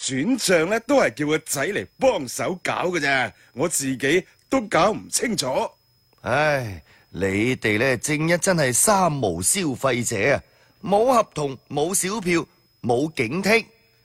轉賬呢都係叫個仔嚟幫手搞嘅咋，我自己都搞唔清楚。 唉，你哋呢正一真係三無消費者啊，冇合同，冇小票，冇警惕。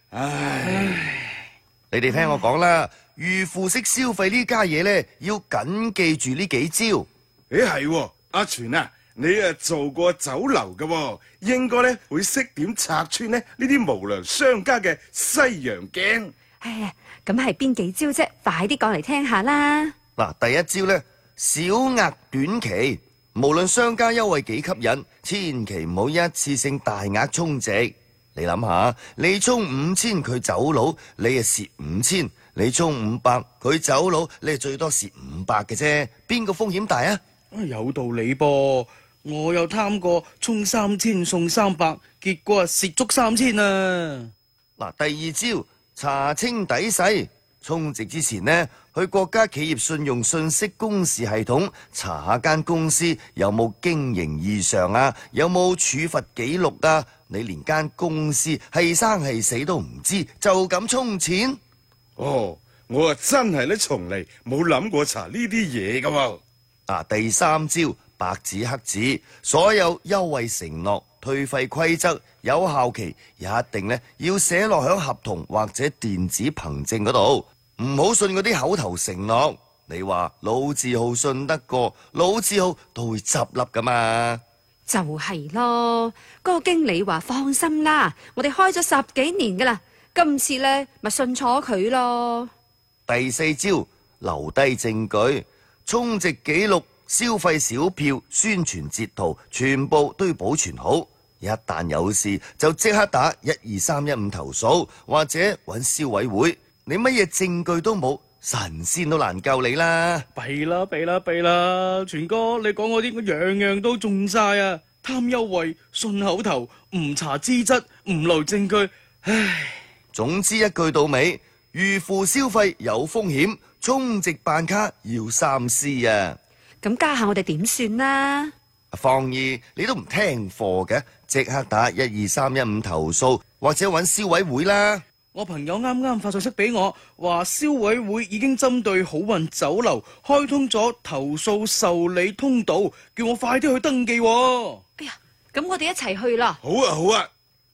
你哋聽我講啦，預付式消費呢家嘢呢，要緊記住呢幾招。 係阿全啊，你做過酒樓嘅，應該呢會識點拆穿呢啲無良商家嘅西洋鏡。 咁係邊幾招啫？快啲講嚟聽下啦。 嗱，第一招呢，小額短期，無論商家優惠幾吸引，千祈唔好一次性大額充值。你諗下，你充5000佢走佬，你係蝕5000；你充500佢走佬，你係最多蝕500嘅啫。邊個風險大啊？ 有道理噃，我有貪過充3000送300，結果蝕足3000啊！ 嗱，第二招查清底細，充值之前呢，去國家企業信用信息公示系統查下間公司有冇經營異常啊，有冇處罰記錄啊？你連間公司係生係死都唔知，就咁充錢？ 我真係呢從嚟冇諗過查呢啲嘢噶。 第三招白紙黑字，所有優惠承諾、退費規則、有效期一定呢要寫落響合同或者電子憑證嗰度，唔好信嗰啲口頭承諾。你話老字號信得過，老字號都會執笠噶嘛？ 就係咯，嗰個經理話放心啦，我哋開咗10幾年噶啦，今次呢咪信錯佢咯。 第四招留低證據，充值記錄、消費小票、宣傳截圖，全部都要保存好。一旦有事就即刻打12315投訴，或者揾消委會。你乜嘢證據都冇，神仙都難救你啦！ 弊啦，全哥，你講嗰啲我樣樣都中晒啊！貪優惠、信口頭、唔查資質、唔留證據，唉。 總之一句到尾，預付消費有風險，充值辦卡要三思啊！ 咁家下我哋點算啦？ 放意你都唔聽課嘅，即刻打12315投訴，或者揾消委會啦。 我朋友啱啱發信息俾我，話消委會已經針對好運酒樓開通咗投訴受理通道，叫我快啲去登記。 哎呀，咁我哋一齊去啦。 好啊！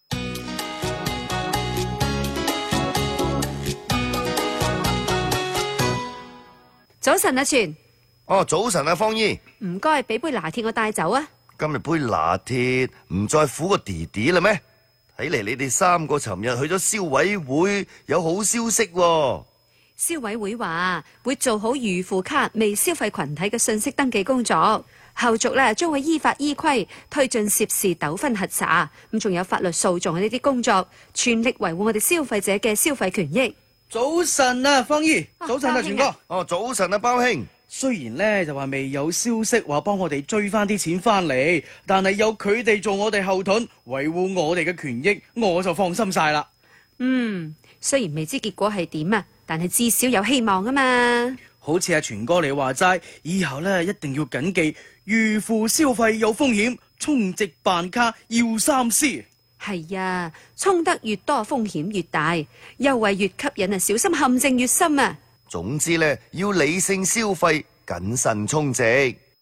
早晨啊，全。 早晨啊，方姨。 唔該，俾杯拿鐵我帶走啊。 今日杯拿鐵唔再苦過弟弟啦咩？睇嚟你哋3個尋日去咗消委會，有好消息喎。 消委會話會做好預付卡未消費群體嘅信息登記工作，後續咧將會依法依規推進涉事糾紛核查，咁仲有法律訴訟嘅呢啲工作，全力維護我哋消費者嘅消費權益。 早晨啊，方姨，早晨啊，全哥。 早晨啊，包兄。 雖然呢就話未有消息話幫我哋追翻啲錢翻嚟，但係有佢哋做我哋後盾，維護我哋嘅權益，我就放心晒啦。 雖然未知結果係點啊，但係至少有希望啊嘛。 好似阿全哥你話齋，以後呢一定要謹記，預付消費有風險，充值辦卡要三思。 係啊，充得越多風險越大，優惠越吸引啊，小心陷阱越深啊。 總之呢，要理性消費，謹慎充值。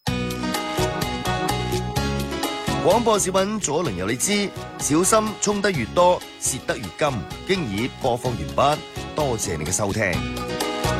廣播小品左鄰右你知，小心充得越多，蝕得越金。經已播放完畢，多謝你嘅收聽。